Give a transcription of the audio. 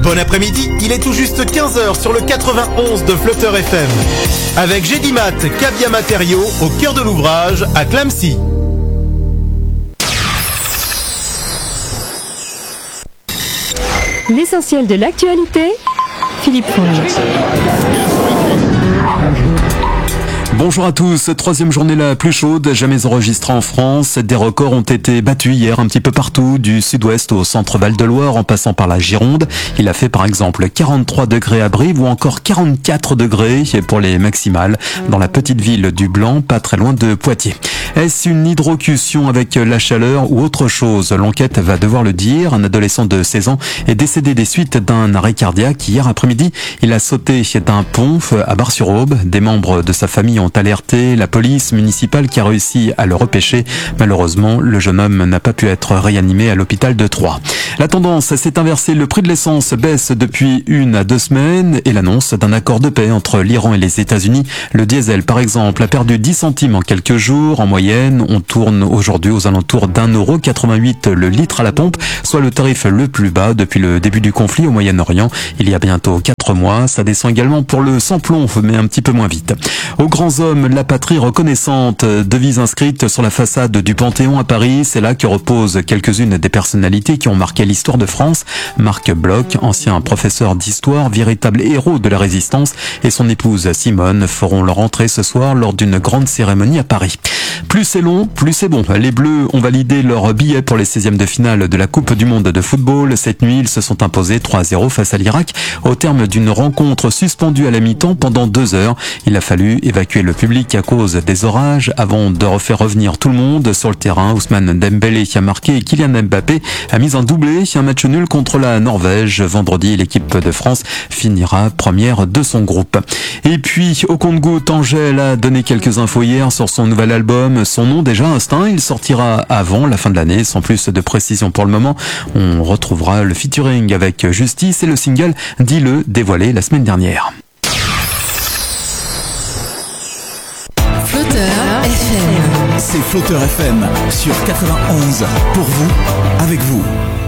Bon après-midi, il est tout juste 15h sur le 91 de Flotteur FM. Avec Gédimat, Cavia Matériaux, au cœur de l'ouvrage, à Clamecy. L'essentiel de l'actualité, Philippe Fonge. Bonjour à tous, troisième journée la plus chaude jamais enregistrée en France. Des records ont été battus hier un petit peu partout, du sud-ouest au centre Val-de-Loire en passant par la Gironde. Il a fait par exemple 43 degrés à Brive ou encore 44 degrés pour les maximales dans la petite ville du Blanc, pas très loin de Poitiers. Est-ce une hydrocution avec la chaleur ou autre chose? L'enquête va devoir le dire. Un adolescent de 16 ans est décédé des suites d'un arrêt cardiaque. Hier après-midi, il a sauté d'un pont à Bar-sur-Aube. Des membres de sa famille ont alerté la police municipale qui a réussi à le repêcher. Malheureusement, le jeune homme n'a pas pu être réanimé à l'hôpital de Troyes. La tendance s'est inversée. Le prix de l'essence baisse depuis 1 à 2 semaines et l'annonce d'un accord de paix entre l'Iran et les États-Unis. Le diesel, par exemple, a perdu 10 centimes en quelques jours. En moyenne, on tourne aujourd'hui aux alentours d'1,88 € le litre à la pompe, soit le tarif le plus bas depuis le début du conflit au Moyen-Orient. Il y a bientôt 4 mois. Ça descend également pour le sans-plomb, mais un petit peu moins vite. Aux grands hommes, la patrie reconnaissante, devise inscrite sur la façade du Panthéon à Paris. C'est là que reposent quelques-unes des personnalités qui ont marqué l'histoire de France. Marc Bloch, ancien professeur d'histoire, véritable héros de la résistance, et son épouse Simone feront leur entrée ce soir lors d'une grande cérémonie à Paris. Plus c'est long, plus c'est bon. Les Bleus ont validé leur billet pour les 16e de finale de la Coupe du Monde de football. Cette nuit, ils se sont imposés 3-0 face à l'Irak au terme d'une rencontre suspendue à la mi-temps pendant 2 heures. Il a fallu évacuer le public à cause des orages avant de refaire revenir tout le monde sur le terrain. Ousmane Dembélé qui a marqué et Kylian Mbappé a mis un doublé. Un match nul contre la Norvège. Vendredi, l'équipe de France finira première de son groupe. Et puis, au compte-gouttes, Angèle a donné quelques infos hier sur son nouvel album. Son nom déjà, Instinct, il sortira avant la fin de l'année, sans plus de précision pour le moment. On retrouvera le featuring avec Justice et le single Dis-le, dévoilé la semaine dernière. Flotteur FM. C'est Flotteur FM sur 91. Pour vous, avec vous.